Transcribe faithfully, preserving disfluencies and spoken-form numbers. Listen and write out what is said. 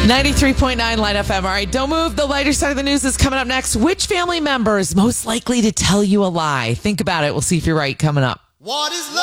ninety-three point nine Light F M. All right, don't move. The lighter side of the news is coming up next. Which family member is most likely to tell you a lie? Think about it. We'll see if you're right coming up. What is love?